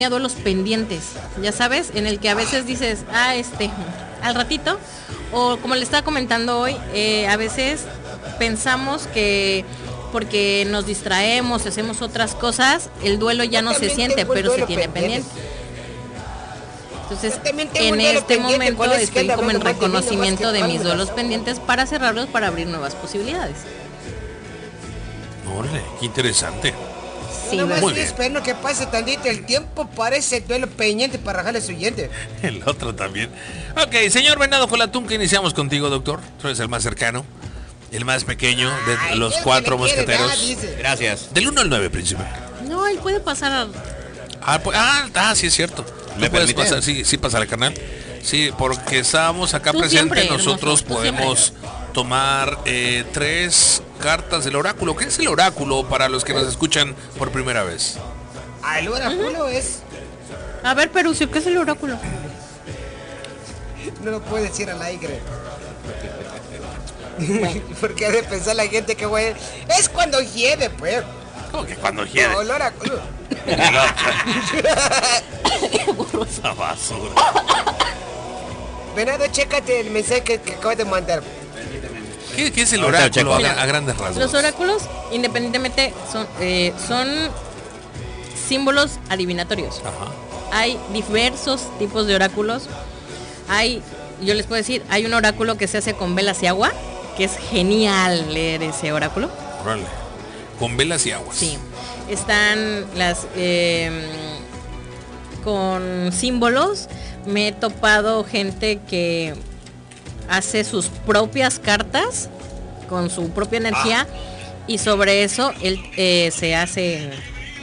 duelos pendientes, ya sabes, en el que a veces dices, al ratito, o como le estaba comentando hoy, a veces pensamos que porque nos distraemos, hacemos otras cosas, el duelo ya no se siente, pero se tiene pendiente. Entonces, en este momento estoy como en reconocimiento de mis duelos pendientes para cerrarlos, para abrir nuevas posibilidades. Órale, qué interesante. Sí, no, muy bien. Esperando que pase tantito el tiempo para ese duelo pendiente para rajarle su diente. El otro también. Ok, señor Venado Colatunca, iniciamos contigo, doctor. Tú eres el más cercano, el más pequeño de los 4 mosqueteros. Gracias. Del 1 al 9, príncipe. No, él puede pasar sí es cierto. ¿Le puedes pasar? Sí, pásale, carnal. Sí, porque estábamos acá presentes, nosotros podemos tomar 3 cartas del oráculo. ¿Qué es el oráculo para los que nos escuchan por primera vez? El oráculo es... A ver, Perucio, ¿qué es el oráculo? No lo puedo decir al aire. Porque ha de pensar la gente que güey, es cuando hiede, pues. ¿Cómo que cuando hiede? No, el oráculo. Esa basura. Venado, chécate el mensaje que acabas de mandar. ¿Qué es el oráculo a grandes rasgos? Los oráculos, independientemente, son símbolos adivinatorios. Ajá. Hay diversos tipos de oráculos. Yo les puedo decir, hay un oráculo que se hace con velas y agua, que es genial leer ese oráculo. Órale. Con velas y aguas. Sí. Están las con símbolos. Me he topado gente que hace sus propias cartas con su propia energía y sobre eso él se hace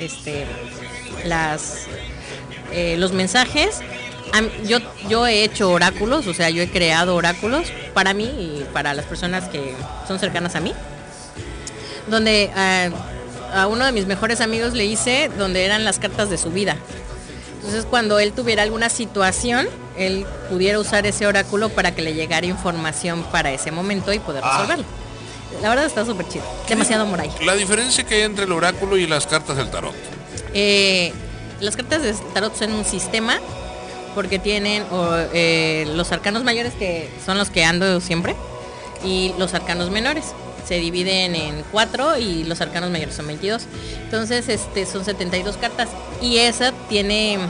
los mensajes. Yo he hecho oráculos, o sea, yo he creado oráculos para mí y para las personas que son cercanas a mí, donde a uno de mis mejores amigos le hice donde eran las cartas de su vida. Entonces, cuando él tuviera alguna situación, él pudiera usar ese oráculo para que le llegara información para ese momento y poder resolverlo. La verdad está súper chido, demasiado moray. La diferencia que hay entre el oráculo y las cartas del tarot. Las cartas del tarot son un sistema, porque tienen los arcanos mayores, que son los que ando siempre, y los arcanos menores. Se dividen en 4 y los arcanos mayores son 22. Entonces, son 72 cartas. Y esa tiene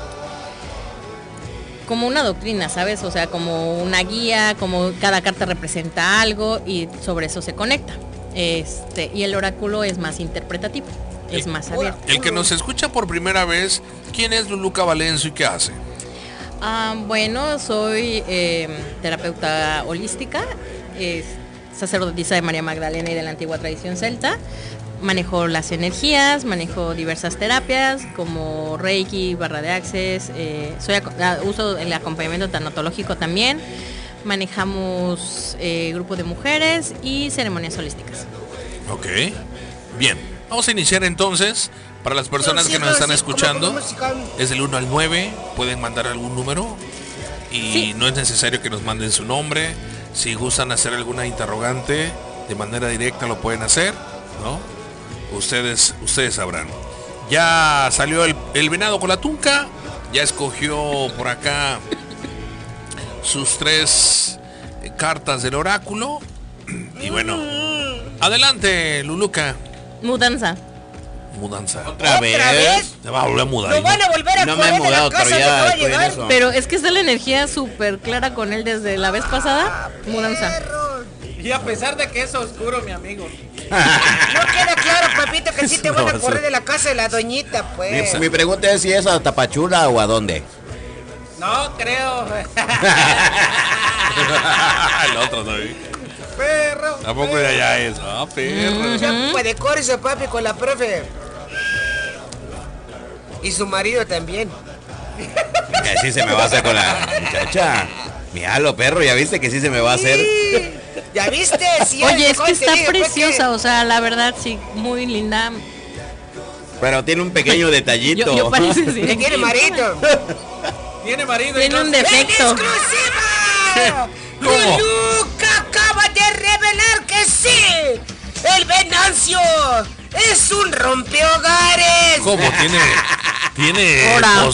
como una doctrina, ¿sabes? O sea, como una guía, como cada carta representa algo y sobre eso se conecta. Y el oráculo es más interpretativo, es más abierto. El que nos escucha por primera vez, ¿quién es Luluca Valenzo y qué hace? Bueno, soy terapeuta holística, sacerdotisa de María Magdalena y de la antigua tradición celta. Manejo las energías, manejo diversas terapias como Reiki, barra de Access, uso el acompañamiento tanatológico también. Manejamos grupo de mujeres y ceremonias holísticas. Ok, bien. Vamos a iniciar entonces. Para las personas que nos están escuchando, es del 1 al 9, pueden mandar algún número y no es necesario que nos manden su nombre. Si gustan hacer alguna interrogante de manera directa lo pueden hacer, ¿no? Ustedes sabrán. Ya salió el Venado Colatunca, ya escogió por acá sus 3 cartas del oráculo. Y bueno, adelante, Luluca. Mudanza. ¿Otra vez? Se va a volver a mudar. Lo van a volver a no me he mudado, pero ya estoy en eso. Pero es que está la energía súper clara con él desde la vez pasada. Mudanza. Y a pesar de que es oscuro, mi amigo. No queda claro, papito, que sí te van a correr de la casa de la doñita, pues. Mi pregunta es si es a Tapachula o a dónde. No creo. El otro no. Perro. Tampoco era ya eso. Perro. Ya puede correrse, papi, con la profe. Y su marido también. Que sí se me va a hacer con la muchacha. Míralo, perro, ¿ya viste que sí se me va a hacer? ¿Ya viste? Sí, oye, es que está preciosa, o sea, la verdad, sí, muy linda. Pero tiene un pequeño detallito. Yo parece, sí. Tiene marido. Tiene marido. Tiene un defecto. ¡Exclusiva! Luluca acaba de revelar que sí. El Venancio es un rompehogares. ¿Cómo? Tiene Ahora.